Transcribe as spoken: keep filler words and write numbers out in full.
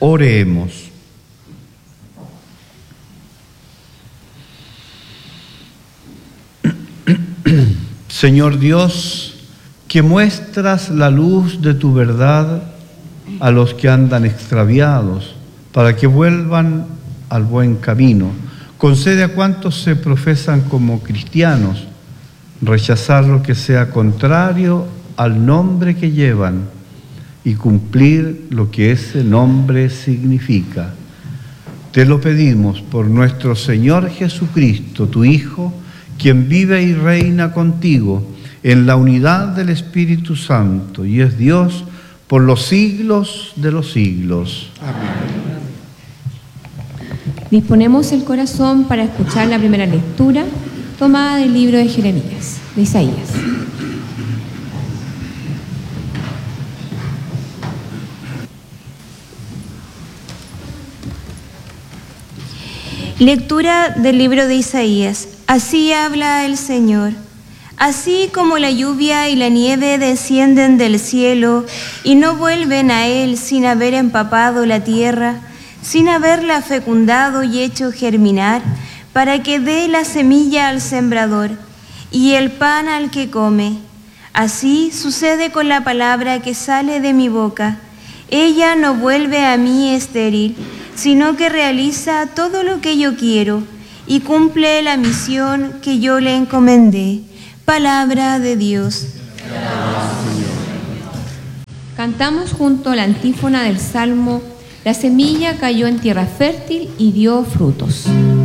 Oremos. Señor Dios, que muestras la luz de tu verdad a los que andan extraviados, para que vuelvan al buen camino, concede a cuantos se profesan como cristianos rechazar lo que sea contrario al nombre que llevan y cumplir lo que ese nombre significa. Te lo pedimos por nuestro Señor Jesucristo, tu Hijo, quien vive y reina contigo en la unidad del Espíritu Santo y es Dios por los siglos de los siglos. Amén. Disponemos el corazón para escuchar la primera lectura tomada del libro de Jeremías, de Isaías. Lectura del libro de Isaías. Así habla el Señor. Así como la lluvia y la nieve descienden del cielo y no vuelven a él sin haber empapado la tierra, sin haberla fecundado y hecho germinar, para que dé la semilla al sembrador y el pan al que come. Así sucede con la palabra que sale de mi boca. Ella no vuelve a mí estéril, sino que realiza todo lo que yo quiero y cumple la misión que yo le encomendé. Palabra de Dios. Cantamos junto a la antífona del Salmo: la semilla cayó en tierra fértil y dio frutos.